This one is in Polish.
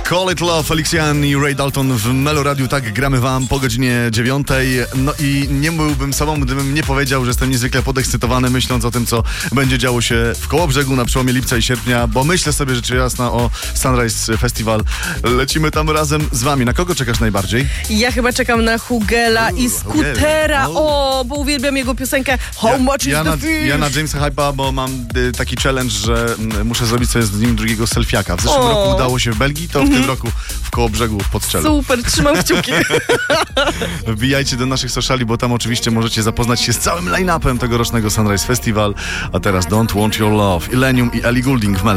Call It Love, Felician i Ray Dalton w Meloradiu. Tak, gramy wam po godzinie 9. No i nie byłbym sobą, gdybym nie powiedział, że jestem niezwykle podekscytowany, myśląc o tym, co będzie działo się w Kołobrzegu na przełomie lipca i sierpnia, bo myślę sobie rzecz jasna o Sunrise Festival. Lecimy tam razem z wami. Na kogo czekasz najbardziej? Ja chyba czekam na Hugela i Skutera. Bo uwielbiam jego piosenkę How Much is the Fish? Ja na Jamesa Hype'a, bo mam taki challenge, że muszę zrobić sobie z nim drugiego selfiaka. W zeszłym roku udało się w Belgii, to w tym roku w Kołobrzegu w Podczelu. Super, trzymam kciuki. Wbijajcie do naszych sociali, bo tam oczywiście możecie zapoznać się z całym line-upem tegorocznego Sunrise Festival. A teraz Don't Want Your Love, Illenium i Ellie Goulding w Melody.